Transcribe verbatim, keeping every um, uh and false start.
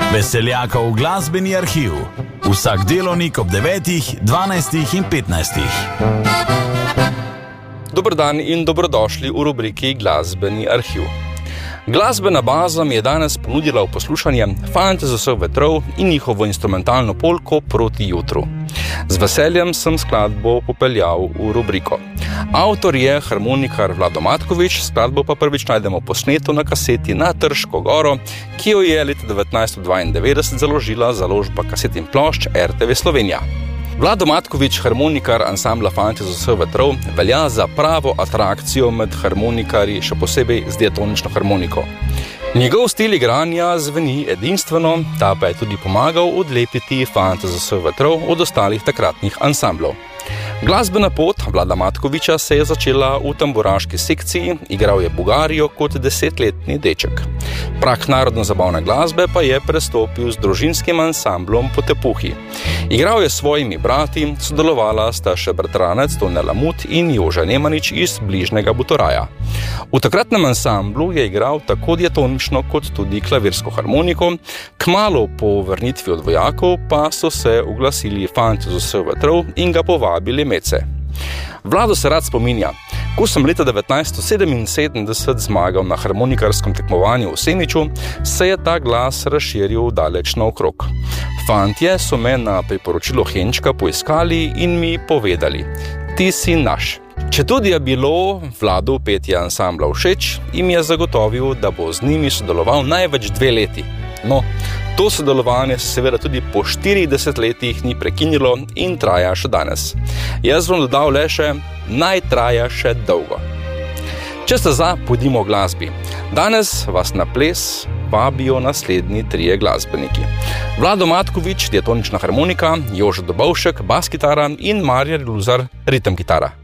Veseljakov glasbeni arhiv. Vsak delovnik ob devetih, dvanajstih in petnajstih. Dober dan in dobrodošli v rubriki Glasbeni arhiv. Glasbena baza mi je danes ponudila v poslušanje Fante z vseh vetrov in njihovo instrumentalno polko Proti jutru. Z veseljem sem skladbo popeljal v rubriko. Avtor je harmonikar Vlado Matkovič, skladbo pa prvič najdemo posneto na kaseti Na Trško goro, ki jo je leta devetnajststo dvaindevetdeset založila založba kaset in plošč er te ve Slovenija. Vlado Matkovič, harmonikar ansambla Fante z vseh vetrov, velja za pravo atrakcijo med harmonikarji, še posebej z diatonično harmoniko. Njegov stil igranja zveni edinstveno, ta pa je tudi pomagal odlepiti Fante z vseh vetrov od ostalih takratnih ansamblov. Glasbena pot Vlada Matkoviča se je začela v tamburaški sekciji, igral je Bugarijo kot desetletni deček. Prah narodno-zabavne glasbe pa je prestopil z družinskim ansamblom Po tepuhi. Igral je s svojimi brati, sodelovala sta še bratranec Tone Lamut in Jože Nemanič iz bližnjega Butoraja. V takratnem ansamblu je igral tako diatonično kot tudi klavirsko harmoniko, kmalu po vrnitvi od vojakov pa so se oglasili Fante z vseh vetrov in ga povabili medse. Vlado se rad spominja: ko sem leta devetnajststo sedeminsedemdeset zmagal na harmonikarskem tekmovanju v Semiču, se je ta glas razširil daleč naokrog. Fantje so me na priporočilo Henčka poiskali in mi povedali: ti si naš. Četudi je bilo Vladu petje ansambla všeč, jim je zagotovil, da bo z njimi sodeloval največ dve leti. No, to sodelovanje se seveda tudi po štirideset letih ni prekinilo in traja še danes. Jaz bom dodal le še: naj traja še dolgo. Če ste za, pojdimo v glasbi. Danes vas na ples vabijo naslednji trije glasbeniki. Vlado Matkovič, diatonična harmonika, Jože Dobovšek, bas kitara in Marjan Luzar, ritem kitara.